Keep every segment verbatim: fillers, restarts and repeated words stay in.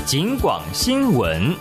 警广新闻。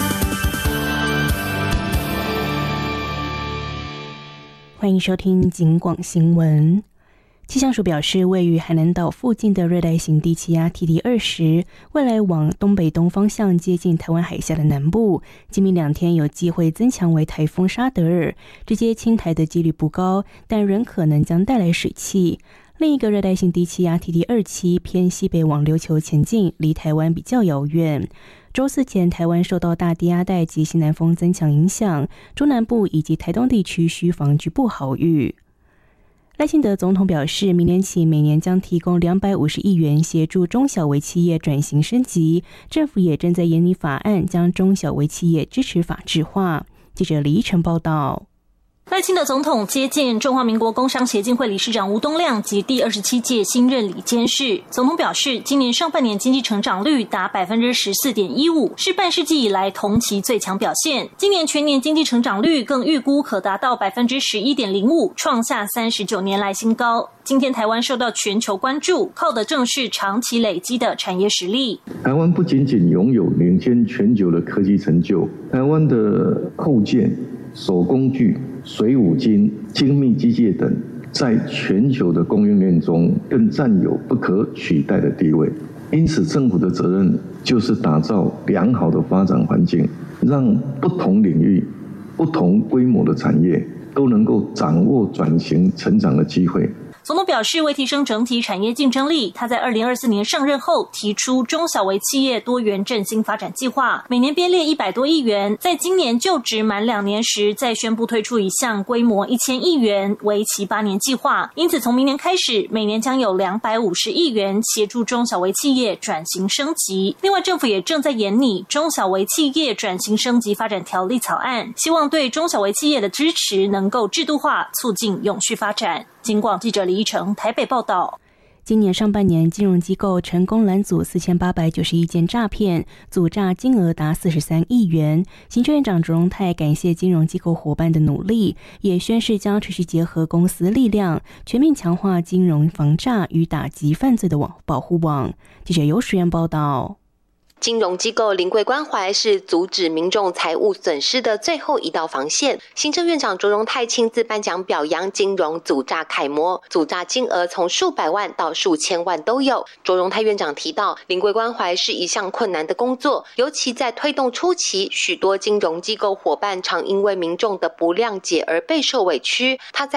欢迎收听警广新闻。气象署表示，位于海南岛附近的热带型低气压 T D 二十，未来往东北东方向接近台湾海峡的南部，今明两天有机会增强为台风沙德尔，直接侵台的几率不高，但仍可能将带来水汽。另一个热带性低气压 T D 二七偏西北往琉球前进，离台湾比较遥远。周四前，台湾受到大低压带及西南风增强影响，中南部以及台东地区需防局部豪雨。赖清德总统表示，明年起每年将提供两百五十亿元协助中小微企业转型升级，政府也正在研拟法案，将中小微企业支持法制化。记者李依晨报道。 赖清德总统接见中华民国工商协进会理事长吴东亮及第二十七届新任理监事。总统表示，今年上半年经济成长率达 百分之十四点一五， 是半世纪以来同期最强表现。今年全年经济成长率更预估可达到 百分之十一点零五， 创下三十九年来新高。今天台湾受到全球关注，靠的正是长期累积的产业实力。 台湾不仅仅拥有领先全球的科技成就，台湾的扣件、手工具、水五金、精密机械等，在全球的供应链中更占有不可取代的地位。因此，政府的责任就是打造良好的发展环境，让不同领域、不同规模的产业都能够掌握转型成长的机会。 总统表示，为提升整体产业竞争力，他在二零二四年上任后提出中小微企业多元振兴发展计划，每年编列一百多亿元，在今年就职满两年时再宣布推出一项规模一千亿元为期八年计划。因此从明年开始，每年将有两百五十亿元协助中小微企业转型升级。另外，政府也正在研拟中小微企业转型升级发展条例草案，希望对中小微企业的支持能够制度化，促进永续发展。警广记者李依晨台北报道。 今年上半年，金融机构成功拦阻四千八百九十一件诈骗，阻诈金额达四十三亿元。行政院长卓荣泰感谢金融机构伙伴的努力，也宣示将持续结合公司力量，全面强化金融防诈与打击犯罪的网保护网。记者尤时源报道。 金融机构临柜关怀是阻止民众财务损失的最后一道防线。行政院长卓荣泰亲自颁奖表扬金融阻诈楷模，阻诈金额从数百万到数千万都有。卓荣泰院长提到，临柜关怀是一项困难的工作，尤其在推动初期，许多金融机构伙伴常因为民众的不谅解而备受委屈。他在